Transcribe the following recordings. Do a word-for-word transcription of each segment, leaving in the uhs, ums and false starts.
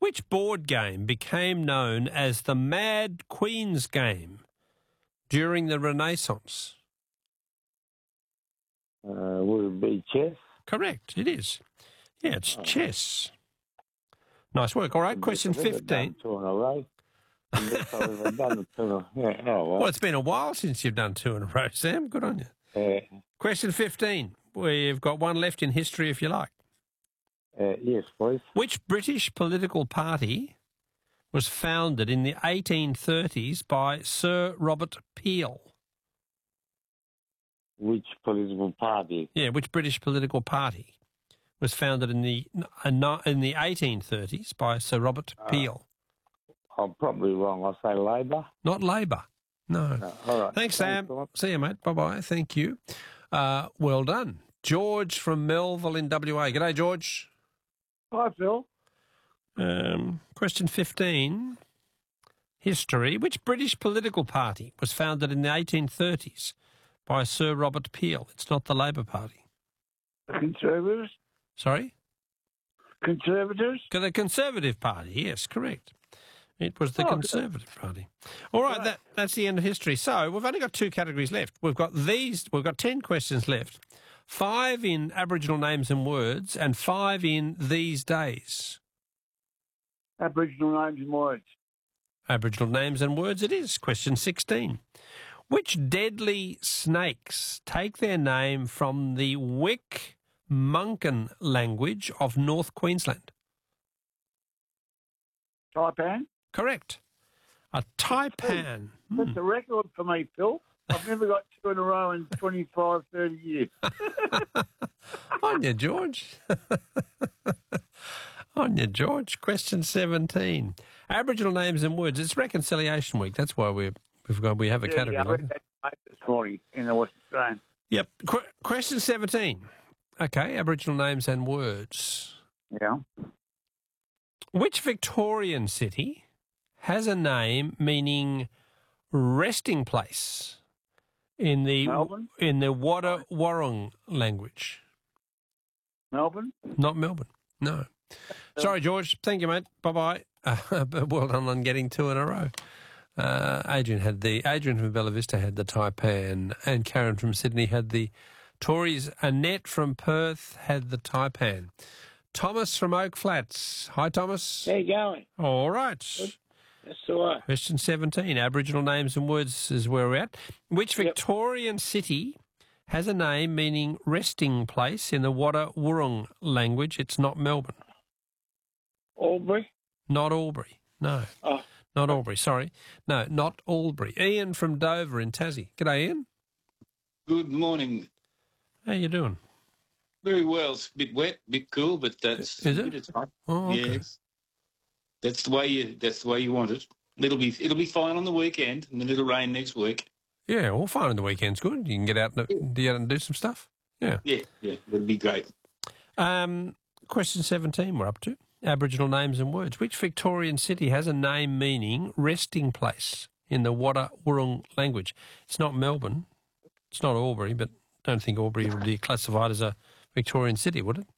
Which board game became known as the Mad Queen's Game during the Renaissance? Uh, would it be chess? Correct, it is. Yeah, it's oh. chess. Nice work. All right, question fifteen. Two in a row. done two in a, yeah, oh, well. well, it's been a while since you've done two in a row, Sam. Good on you. Yeah. Question fifteen. We've got one left in history if you like. Uh, yes, please. Which British political party was founded in the eighteen thirties by Sir Robert Peel? Which political party? Yeah, which British political party was founded in the in the eighteen thirties by Sir Robert Peel? Uh, I'm probably wrong. I'll say Labor. Not Labor. No. no. All right. Thanks, Sam. Thanks, See you, mate. Bye-bye. Thank you. Uh, well done. George from Melville in W A. G'day, George. Hi, Phil. Um, question fifteen. History. Which British political party was founded in the eighteen thirties by Sir Robert Peel? It's not the Labor Party. Conservatives? Sorry? Conservatives? The Conservative Party, yes, correct. It was the oh, Conservative okay. Party. All right, right. That, that's the end of history. So we've only got two categories left. We've got these, we've got ten questions left. Five in Aboriginal names and words and five in these days. Aboriginal names and words. Aboriginal names and words it is. Question sixteen. Which deadly snakes take their name from the Wick-Munkin language of North Queensland? Taipan? Correct. A taipan. That's hmm. a record for me, Phil. I've never got two in a row in twenty-five, thirty years. On you, George. On you, George. Question seventeen. Aboriginal names and words. It's Reconciliation Week. That's why we're, we've got we have a yeah, category. Yeah, I read that this morning in the West Australian. Yep. Qu- question seventeen. Okay, Aboriginal names and words. Yeah. Which Victorian city has a name meaning resting place in the Melbourne? in the Wadda Wurrung language? Melbourne? Not Melbourne. No. Sorry, George. Thank you, mate. Bye-bye. Uh, well done on getting two in a row. Uh, Adrian had the Adrian from Bella Vista had the taipan, and Karen from Sydney had the Tories. Annette from Perth had the taipan. Thomas from Oak Flats. Hi, Thomas. How you going? All right. Good. That's all right. Question seventeen. Aboriginal names and words is where we're at. Which Yep. Victorian city has a name meaning resting place in the Wadda Wurrung language? It's not Melbourne. Albury? Not Albury. No. Oh. Not Albury. Sorry. No, not Albury. Ian from Dover in Tassie. G'day, Ian. Good morning. How you doing? Very well. It's a bit wet, a bit cool, but that's Is it? It's fine. Oh, okay. Yes. That's the way you. That's the way you want it. It'll be. It'll be fine on the weekend, and then it'll rain next week. Yeah, well, fine on the weekend's good. You can get out and, get out and do some stuff. Yeah. Yeah, yeah. It'll be great. Um, question seventeen. We're up to Aboriginal names and words. Which Victorian city has a name meaning resting place in the Wadda Wurrung language? It's not Melbourne. It's not Albury, but I don't think Albury would be classified as a Victorian city, would it?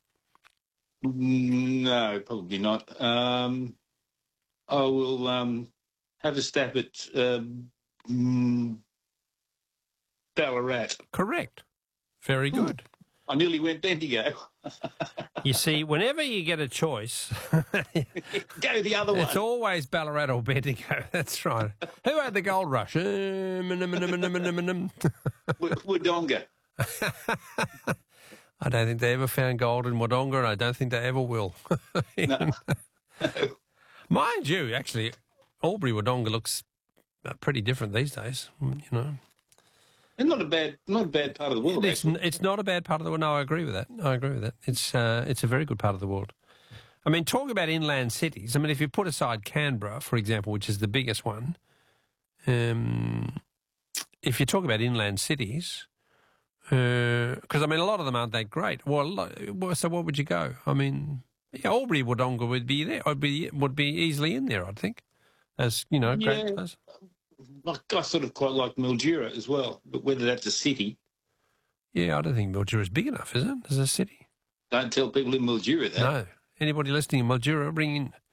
No, probably not. Um, I will um, have a stab at um, mm, Ballarat. Correct. Very good. I nearly went Bendigo. You see, whenever you get a choice, go the other one. It's always Ballarat or Bendigo. That's right. Who had the gold rush? Wodonga. I don't think they ever found gold in Wodonga, and I don't think they ever will. No. Mind you, actually, Albury Wodonga looks pretty different these days. You know, it's not a bad, not a bad part of the world. It's, it's not a bad part of the world. No, I agree with that. I agree with that. It's uh, it's a very good part of the world. I mean, talk about inland cities. I mean, if you put aside Canberra, for example, which is the biggest one, um, if you talk about inland cities. Because, uh, I mean, a lot of them aren't that great. Well, so what would you go? I mean, yeah, Albury Wodonga would be there. Would be would be easily in there, I think, as, you know, yeah, great place. I sort of quite like Mildura as well, but whether that's a city. Yeah, I don't think Mildura is big enough, is it, as a city? Don't tell people in Mildura that. No. Anybody listening in Mildura, ring in